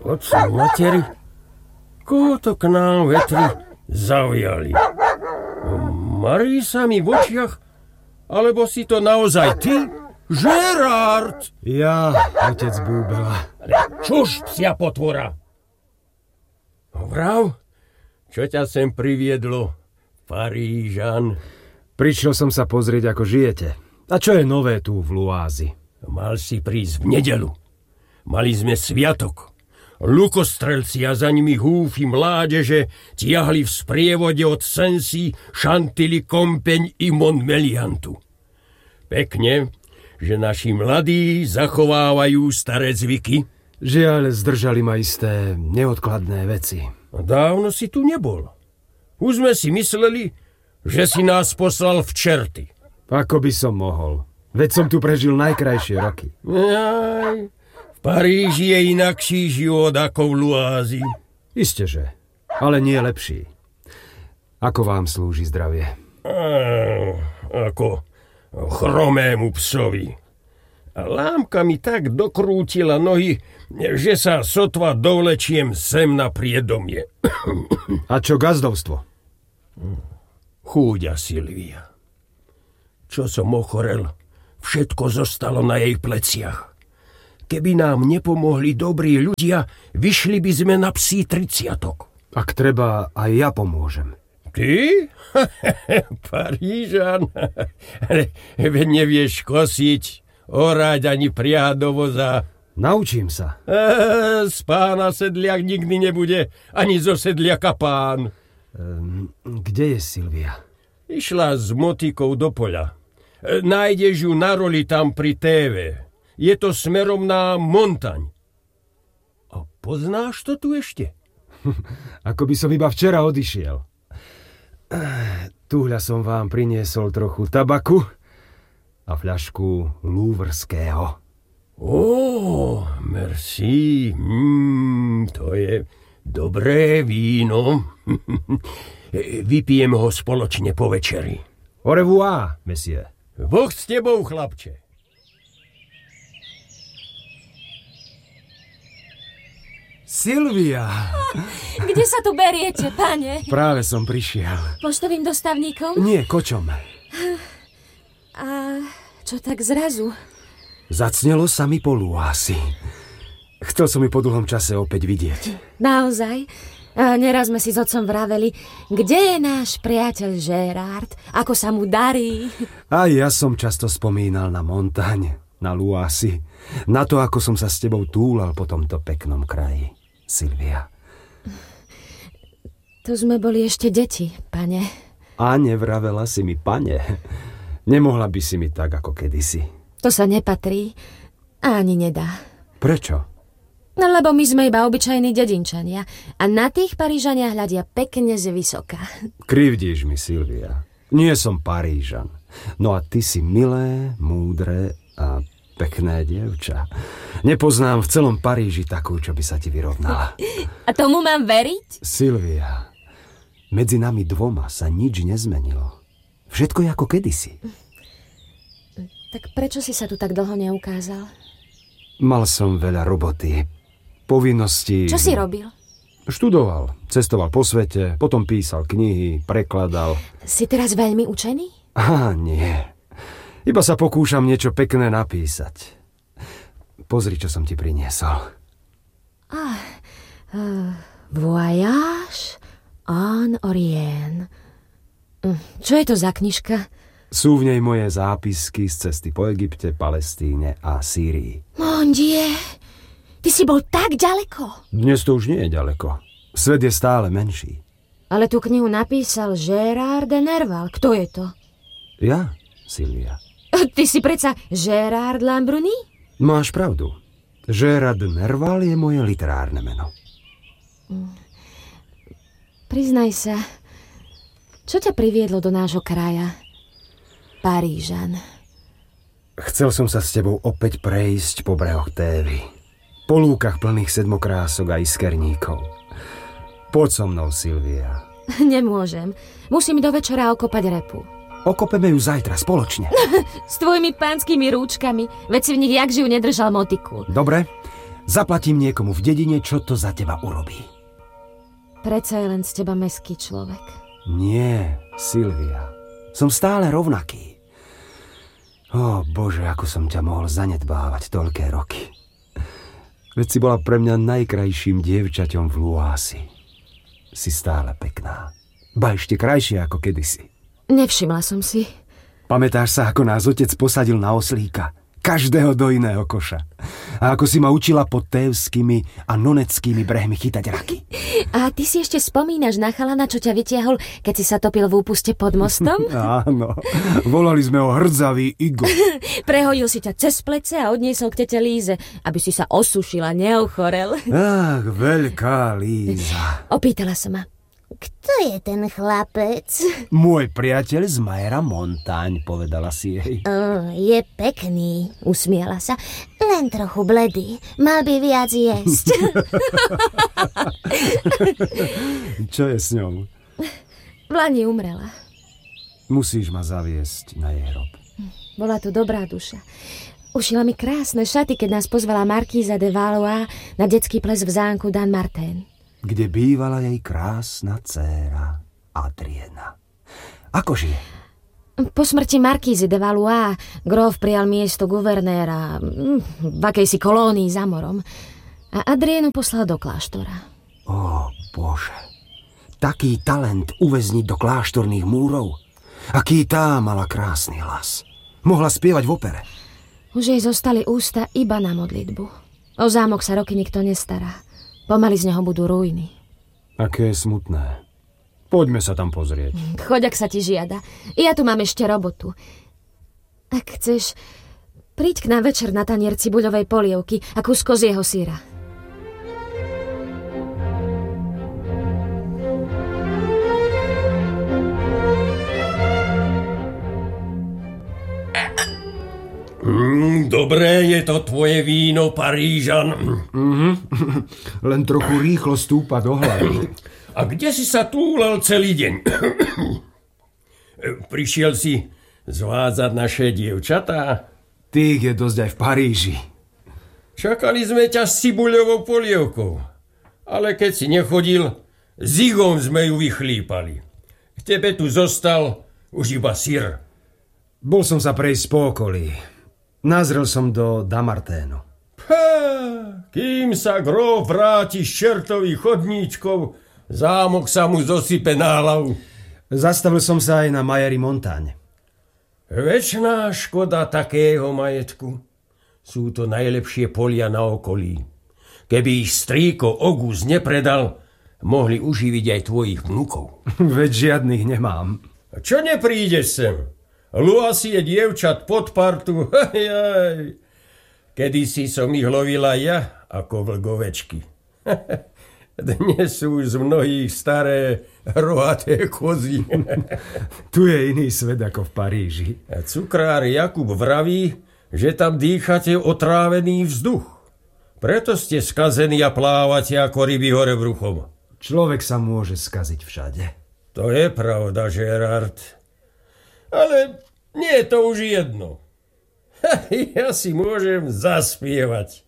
Otca materi, koho to k nám vetri zaujali? Marí sa mi v očiach, alebo si to naozaj ty, Gérard? Ja, otec Búbela. Čuž, psia potvora. Vrav, čo ťa sem priviedlo, Parížan? Prišiel som sa pozrieť, ako žijete. A čo je nové tu v Luázi? Mal si prísť v nedeľu. Mali sme sviatok. Lukostrelci a za nimi húfy mládeže tiahli v sprievode od Sensi, Chantilly, Kompeň i Montmeliantu. Pekne, že naši mladí zachovávajú staré zvyky. Žiaľ, zdržali ma isté neodkladné veci. Dávno si tu nebol. Už sme si mysleli, že si nás poslal v čerty. Ako by som mohol. Veď som tu prežil najkrajšie roky. Aj, v Paríži je inakší život ako v Luázi. Isteže, ale nie lepší. Ako vám slúži zdravie? Ako chromému psovi. Lámka mi tak dokrútila nohy, že sa sotva dovlečiem sem na priedomie. A čo gazdovstvo? Chúďa Silvia. Čo som ochorel, všetko zostalo na jej pleciach. Keby nám nepomohli dobrí ľudia, vyšli by sme na psí 30. Ak treba, aj ja pomôžem. Ty? Parížan? Veď nevieš kosiť, orať ani priahať do voza. Naučím sa. Z pána sedliak nikdy nebude, ani zo sedliaka pán. Kde je Silvia? Išla s motikou do poľa. Nájdeš ju na roli tam pri TV. Je to smerom na Montaň. A poznáš to tu ešte? Ako by som iba včera odišiel. Túhľa som vám priniesol trochu tabaku a fľašku lúvrského. Merci. To je dobré víno. Vypijem ho spoločne po večeri. Au revoir, monsieur. Boh s tebou, chlapče. Silvia! Kde sa tu beriete, pane? Práve som prišiel. Poštovým dostavníkom? Nie, kočom. A čo tak zrazu? Zacnelo sa mi po Luási. Chcel som ju po dlhom čase opäť vidieť. Naozaj? A neraz sme si s otcom vraveli, kde je náš priateľ Gérard, ako sa mu darí. A ja som často spomínal na Montaň, na Luási, na to, ako som sa s tebou túlal po tomto peknom kraji, Silvia. To sme boli ešte deti, pane. A nevravela si mi, pane. Nemohla by si mi tak, ako kedysi. To sa nepatrí a ani nedá. Prečo? No lebo my sme iba obyčajní dedinčania a na tých Parížania hľadia pekne zvysoka. Krivdíš mi, Silvia. Nie som Parížan. No a ty si milé, múdre a pekné dievča. Nepoznám v celom Paríži takú, čo by sa ti vyrovnala. A tomu mám veriť? Silvia, medzi nami dvoma sa nič nezmenilo. Všetko je ako kedysi. Tak prečo si sa tu tak dlho neukázal? Mal som veľa roboty, povinností. Čo si robil? Študoval, cestoval po svete, potom písal knihy, prekladal. Si teraz veľmi učený? Nie. Iba sa pokúšam niečo pekné napísať. Pozri, čo som ti priniesol. Voyage en Orient. Čo je to za knižka? Sú v nej moje zápisky z cesty po Egypte, Palestíne a Sýrii. Mon Dieu, ty si bol tak ďaleko. Dnes to už nie je ďaleko. Svet je stále menší. Ale tú knihu napísal Gérard de Nerval. Kto je to? Ja, Silvia. Ty si predsa Gérard Lambruni? Máš pravdu. Gérard de Nerval je moje literárne meno. Priznaj sa, čo ťa priviedlo do nášho kraja? Parížan. Chcel som sa s tebou opäť prejsť po brehoch Tévy. Po lúkach plných sedmokrások a iskerníkov. Poď so mnou, Silvia. Nemôžem. Musím do večera okopať repu. Okopeme ju zajtra spoločne. S tvojimi pánskymi rúčkami. Veď si v nich jak živ nedržal motiku. Dobre, Zaplatím niekomu v dedine, čo to za teba urobí. Predsa je len z teba meský človek. Nie, Silvia. Som stále rovnaký. Ó, Bože, ako som ťa mohol zanedbávať toľké roky. Veď si bola pre mňa najkrajším dievčaťom v Luási. Si stále pekná. Ba ešte krajšia ako kedysi. Nevšimla som si. Pamätáš sa, ako nás otec posadil na oslíka? Každého do iného koša. A ako si ma učila pod Tévskými a Noneckými brehmi chytať raky. A ty si ešte spomínaš na chalana, čo ťa vytiahol, keď si sa topil v úpuste pod mostom? Áno, volali sme ho Hrdzavý Igo. Prehodil si ťa cez plece a odniesol k tete Líze, aby si sa osušila, neochorel. Ach, veľká Líza. Opýtala sa ma. Kto je ten chlapec? Môj priateľ z Majera Montáň, povedala si jej. Je pekný, usmiala sa. Len trochu bledý. Mal by viac jesť. Čo je s ňou? V lani umrela. Musíš ma zaviesť na jej hrob. Bola tu dobrá duša. Ušila mi krásne šaty, keď nás pozvala Markíza de Valois na detský ples v zámku Dan Martin. Kde bývala jej krásna dcéra Adriena. Ako žije? Po smrti Markízy de Valois gróf prijal miesto guvernéra v akejsi kolónii za morom a Adrienu poslal do kláštora. Ó, Bože. Taký talent uväzniť do kláštorných múrov. Aký tá mala krásny hlas. Mohla spievať v opere. Už jej zostali ústa iba na modlitbu. O zámok sa roky nikto nestará. Pomaly z neho budú ruiny. Aké smutné. Poďme sa tam pozrieť. Choď, ak sa ti žiada. Ja tu mám ešte robotu. Ak chceš, príď k nám večer na tanier cibuľovej polievky a kus kozieho syra. Dobré je to tvoje víno, Parížan. Len trochu rýchlo stúpa do hlavy. A kde si sa túlal celý deň? Prišiel si zvádzať naše dievčatá? Tých je dosť aj v Paríži. Čakali sme ťa s cibuľovou polievkou. Ale keď si nechodil, s Igom sme ju vychlípali. K tebe tu zostal už iba syr. Bol som sa prejsť po okolí. Nazrel som do Damarténu. Kým sa gróf vráti z čertových chodníčkov, zámok sa mu zosype na hlavu. Zastavil som sa aj na Majeri Montáň. Večná škoda takého majetku. Sú to najlepšie polia na okolí. Keby ich strýko August nepredal, mohli uživiť aj tvojich vnukov. Veď žiadnych nemám. Čo neprídeš sem? Luasi je dievčat pod partu. Kedysi som ich lovila ja ako vlgovečky. Dnes sú už z mnohých staré rohaté kozy. Tu je iný svet ako v Paríži. A cukrár Jakub vraví, že tam dýchate otrávený vzduch. Preto ste skazení a plávate ako ryby hore bruchom. Človek sa môže skaziť všade. To je pravda, Gerard. Ale nie je to už jedno. Ja si môžem zaspievať.